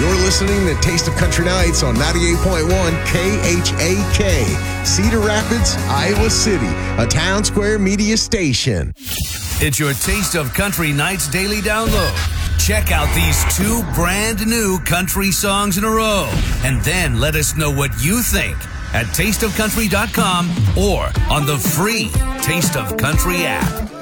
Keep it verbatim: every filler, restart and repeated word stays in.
You're listening to Taste of Country Nights on ninety-eight point one K H A K, Cedar Rapids, Iowa City, a Town Square media station. It's your Taste of Country Nights daily download. Check out these two brand new country songs in a row, and then let us know what you think at taste of country dot com or on the free Taste of Country app.